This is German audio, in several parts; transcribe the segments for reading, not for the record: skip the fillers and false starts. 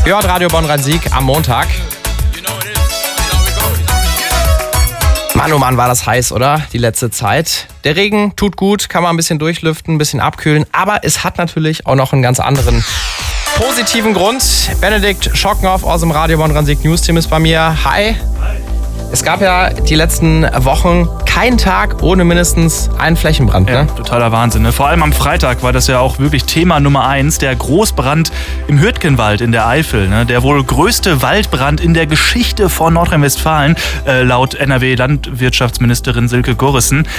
Ihr hört Radio Bonn-Rhein-Sieg am Montag. Mann, oh Mann, war das heiß, oder? Die letzte Zeit. Der Regen tut gut, kann man ein bisschen durchlüften, ein bisschen abkühlen. Aber es hat natürlich auch noch einen ganz anderen positiven Grund. Benedikt Schockenhoff aus dem Radio Bonn-Rhein-Sieg News-Team ist bei mir. Hi. Es gab ja die letzten Wochen keinen Tag ohne mindestens einen Flächenbrand. Ja, ne? Totaler Wahnsinn. Ne? Vor allem am Freitag war das ja auch wirklich Thema Nummer 1, der Großbrand im Hürtgenwald in der Eifel. Ne? Der wohl größte Waldbrand in der Geschichte von Nordrhein-Westfalen, laut NRW-Landwirtschaftsministerin Silke Gorissen.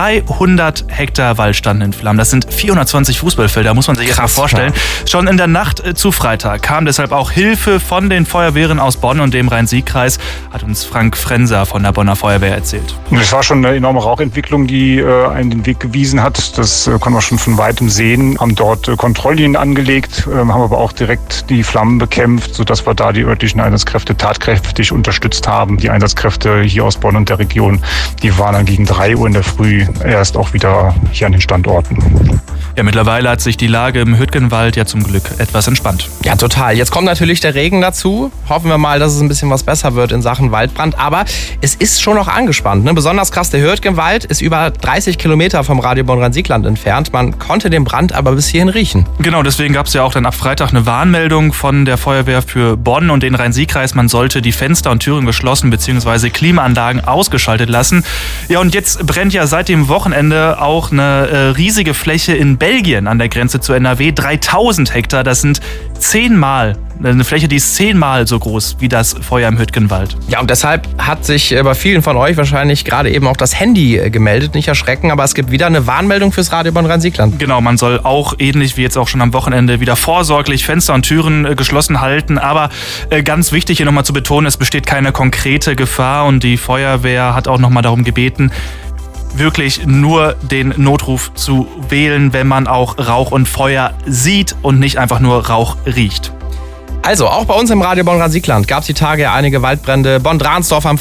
300 Hektar Wald standen in Flammen. Das sind 420 Fußballfelder, muss man sich jetzt mal vorstellen. Ja. Schon in der Nacht zu Freitag kam deshalb auch Hilfe von den Feuerwehren aus Bonn und dem Rhein-Sieg-Kreis, hat uns Frank Frenser von der Bonner Feuerwehr erzählt. Es war schon eine enorme Rauchentwicklung, die einen den Weg gewiesen hat. Das konnten wir schon von Weitem sehen. Haben dort Kontrolllinien angelegt, haben aber auch direkt die Flammen bekämpft, sodass wir da die örtlichen Einsatzkräfte tatkräftig unterstützt haben. Die Einsatzkräfte hier aus Bonn und der Region, die waren dann gegen 3 Uhr in der Früh erst auch wieder hier an den Standorten. Ja, mittlerweile hat sich die Lage im Hürtgenwald ja zum Glück etwas entspannt. Ja, total. Jetzt kommt natürlich der Regen dazu. Hoffen wir mal, dass es ein bisschen was besser wird in Sachen Waldbrand. Aber es ist schon noch angespannt. Ne? Besonders krass, der Hürtgenwald ist über 30 Kilometer vom Radio Bonn-Rhein-Sieg-Land entfernt. Man konnte den Brand aber bis hierhin riechen. Genau, deswegen gab es ja auch dann ab Freitag eine Warnmeldung von der Feuerwehr für Bonn und den Rhein-Sieg-Kreis. Man sollte die Fenster und Türen geschlossen bzw. Klimaanlagen ausgeschaltet lassen. Ja, und jetzt brennt ja seit dem Wochenende auch eine riesige Fläche in Belgien an der Grenze zu NRW. 3000 Hektar, das sind 10-mal. Eine Fläche, die ist 10-mal so groß wie das Feuer im Hürtgenwald. Ja, und deshalb hat sich bei vielen von euch wahrscheinlich gerade eben auch das Handy gemeldet. Nicht erschrecken, aber es gibt wieder eine Warnmeldung fürs Radio Bonn-Rhein-Sieg-Land. Genau, man soll auch ähnlich wie jetzt auch schon am Wochenende wieder vorsorglich Fenster und Türen geschlossen halten. Aber ganz wichtig hier nochmal zu betonen, es besteht keine konkrete Gefahr und die Feuerwehr hat auch nochmal darum gebeten, wirklich nur den Notruf zu wählen, wenn man auch Rauch und Feuer sieht und nicht einfach nur Rauch riecht. Also, auch bei uns im Radio Bonn-Rhein-Sieg-Land gab es die Tage einige Waldbrände. Bonn-Dransdorf am